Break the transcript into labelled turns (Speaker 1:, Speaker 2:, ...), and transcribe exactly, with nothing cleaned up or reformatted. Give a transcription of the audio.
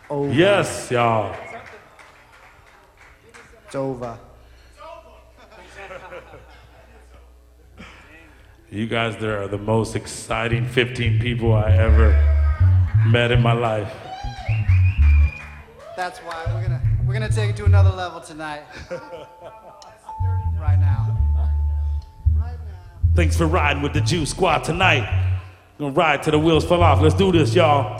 Speaker 1: over.
Speaker 2: Yes, y'all.
Speaker 1: It's over.
Speaker 2: You guys, there are the most exciting fifteen people I ever met in my life.
Speaker 1: That's why we're gonna we're gonna take it to another level tonight. Right now. Right now.
Speaker 2: Thanks for riding with the Juice Squad tonight. Gonna ride till the wheels fall off. Let's do this, y'all.